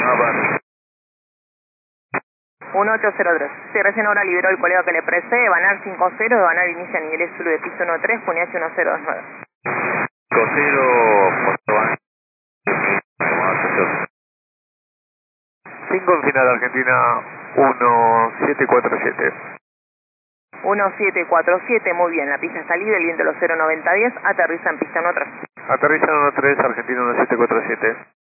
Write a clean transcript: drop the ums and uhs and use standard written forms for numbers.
Avan. 1803. Si recién ahora liberó el colega que le precede, Banar 50, Banar inicia niveles Zulu de piso 13, Puniache 1029. 50, 5 en final Argentina 1747. 1747, muy bien, la pista está libre, el viento los 09010, aterriza en pista 13. Aterriza en 13 Argentina 1747.